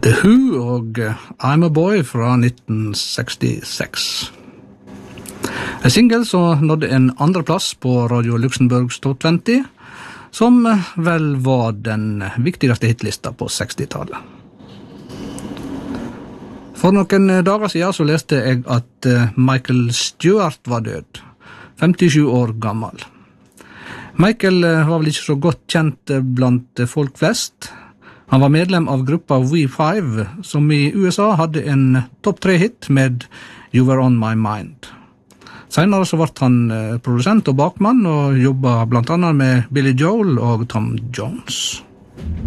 The Who og I'm a Boy fra 1966. En single som nådde en andreplass på Radio Luxembourgs Top 20, som vel var den viktigste hitlista på 60-tallet. For noen dager siden så leste jeg at Michael Stewart var død, 57 år gammel. Michael var vel ikke så godt kjent blant folk flest. Han var medlem av gruppa We5, som i USA hadde en topp 3-hit med You Were On My Mind. Senere så ble han produsent og bakmann, og jobbet blant annet med Billy Joel og Tom Jones.